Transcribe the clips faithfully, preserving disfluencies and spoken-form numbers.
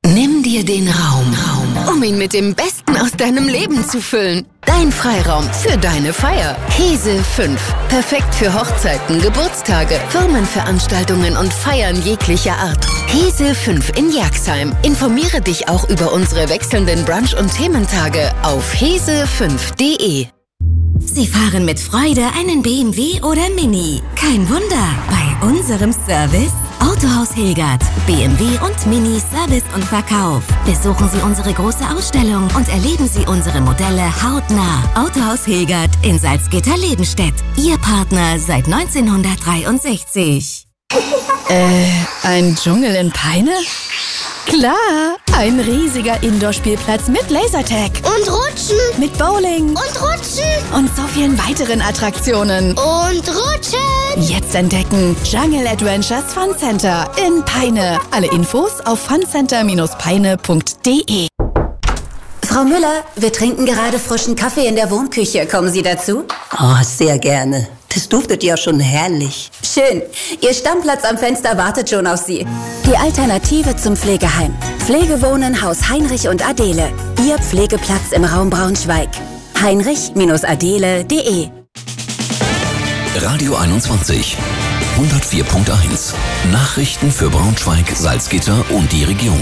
Nimm dir den Raum, Raum, um ihn mit dem Besten aus deinem Leben zu füllen. Dein Freiraum für deine Feier. Hese fünf. Perfekt für Hochzeiten, Geburtstage, Firmenveranstaltungen und Feiern jeglicher Art. Hese fünf in Jerxheim. Informiere dich auch über unsere wechselnden Brunch- und Thementage auf hese fünf punkt de. Sie fahren mit Freude einen B M W oder Mini. Kein Wunder, bei unserem Service Autohaus Hilgert. B M W und Mini Service und Verkauf. Besuchen Sie unsere große Ausstellung und erleben Sie unsere Modelle hautnah. Autohaus Hilgert in Salzgitter-Lebenstedt. Ihr Partner seit neunzehnhundertdreiundsechzig. Äh, ein Dschungel in Peine? Klar, ein riesiger Indoor-Spielplatz mit Lasertag. Und Rutschen. Mit Bowling. Und Rutschen. Und so vielen weiteren Attraktionen. Und Rutschen. Jetzt entdecken Jungle Adventures Fun Center in Peine. Alle Infos auf funcenter Bindestrich peine punkt de. Frau Müller, wir trinken gerade frischen Kaffee in der Wohnküche. Kommen Sie dazu? Oh, sehr gerne. Das duftet ja schon herrlich. Schön. Ihr Stammplatz am Fenster wartet schon auf Sie. Die Alternative zum Pflegeheim. Pflegewohnen Haus Heinrich und Adele. Ihr Pflegeplatz im Raum Braunschweig. heinrich adele punkt de. Radio einundzwanzig. hundertvier Komma eins. Nachrichten für Braunschweig, Salzgitter und die Region.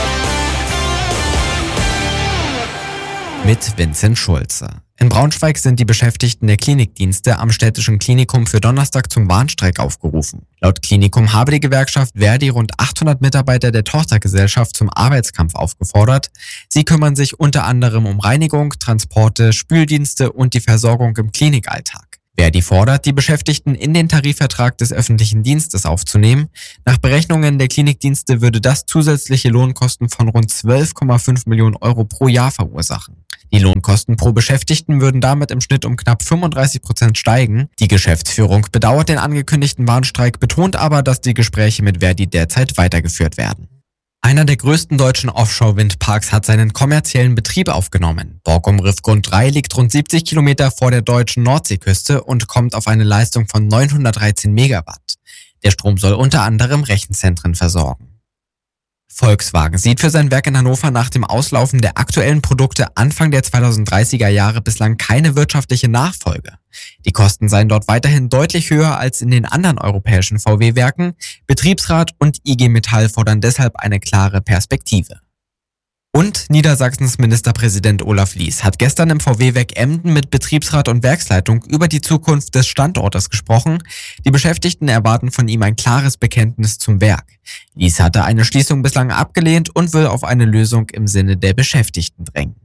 Mit Vincent Schulze. In Braunschweig sind die Beschäftigten der Klinikdienste am städtischen Klinikum für Donnerstag zum Warnstreik aufgerufen. Laut Klinikum habe die Gewerkschaft Verdi rund achthundert Mitarbeiter der Tochtergesellschaft zum Arbeitskampf aufgefordert. Sie kümmern sich unter anderem um Reinigung, Transporte, Spüldienste und die Versorgung im Klinikalltag. Verdi fordert, die Beschäftigten in den Tarifvertrag des öffentlichen Dienstes aufzunehmen. Nach Berechnungen der Klinikdienste würde das zusätzliche Lohnkosten von rund zwölf Komma fünf Millionen Euro pro Jahr verursachen. Die Lohnkosten pro Beschäftigten würden damit im Schnitt um knapp fünfunddreißig Prozent steigen. Die Geschäftsführung bedauert den angekündigten Warnstreik, betont aber, dass die Gespräche mit Verdi derzeit weitergeführt werden. Einer der größten deutschen Offshore-Windparks hat seinen kommerziellen Betrieb aufgenommen. Borkum Riffgrund drei liegt rund siebzig Kilometer vor der deutschen Nordseeküste und kommt auf eine Leistung von neunhundertdreizehn Megawatt. Der Strom soll unter anderem Rechenzentren versorgen. Volkswagen sieht für sein Werk in Hannover nach dem Auslaufen der aktuellen Produkte Anfang der zweitausenddreißiger Jahre bislang keine wirtschaftliche Nachfolge. Die Kosten seien dort weiterhin deutlich höher als in den anderen europäischen V W-Werken. Betriebsrat und I G Metall fordern deshalb eine klare Perspektive. Und Niedersachsens Ministerpräsident Olaf Lies hat gestern im V W-Werk Emden mit Betriebsrat und Werksleitung über die Zukunft des Standortes gesprochen. Die Beschäftigten erwarten von ihm ein klares Bekenntnis zum Werk. Lies hatte eine Schließung bislang abgelehnt und will auf eine Lösung im Sinne der Beschäftigten drängen.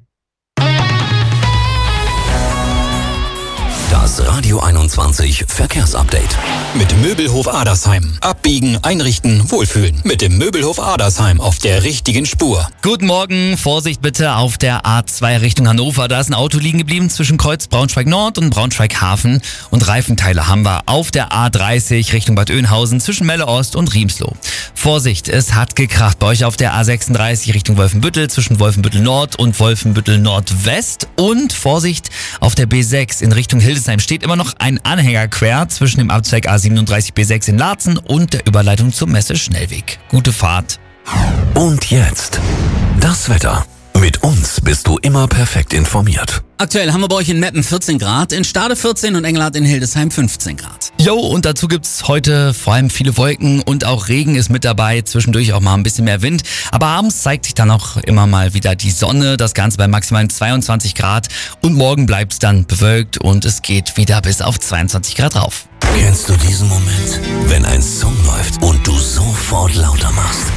Das Radio einundzwanzig Verkehrsupdate. Mit Möbelhof Adersheim. Abbiegen, einrichten, wohlfühlen. Mit dem Möbelhof Adersheim auf der richtigen Spur. Guten Morgen, Vorsicht bitte auf der A zwei Richtung Hannover. Da ist ein Auto liegen geblieben zwischen Kreuz Braunschweig Nord und Braunschweig Hafen. Und Reifenteile haben wir auf der A dreißig Richtung Bad Oeynhausen zwischen Melle Ost und Riemsloh. Vorsicht, es hat gekracht bei euch auf der A sechsunddreißig Richtung Wolfenbüttel zwischen Wolfenbüttel Nord und Wolfenbüttel Nordwest. Und Vorsicht auf der B sechs in Richtung Hildesheim steht immer noch ein Anhänger quer zwischen dem Abzweig A siebenunddreißig B sechs in Laatzen und der Überleitung zum Messe-Schnellweg. Gute Fahrt. Und jetzt das Wetter. Mit uns bist du immer perfekt informiert. Aktuell haben wir bei euch in Meppen vierzehn Grad, in Stade vierzehn und Engelhardt in Hildesheim fünfzehn Grad. Jo, und dazu gibt's heute vor allem viele Wolken und auch Regen ist mit dabei, zwischendurch auch mal ein bisschen mehr Wind. Aber abends zeigt sich dann auch immer mal wieder die Sonne, das Ganze bei maximalen zweiundzwanzig Grad. Und morgen bleibt's dann bewölkt und es geht wieder bis auf zweiundzwanzig Grad rauf. Kennst du diesen Moment, wenn ein Song läuft und du sofort lauter machst?